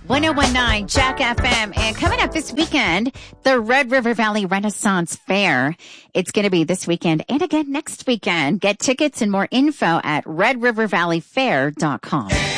1019 Jack FM. And coming up this weekend, the Red River Valley Renaissance Fair. It's going to be this weekend and again next weekend. Get tickets and more info at redrivervalleyfair.com.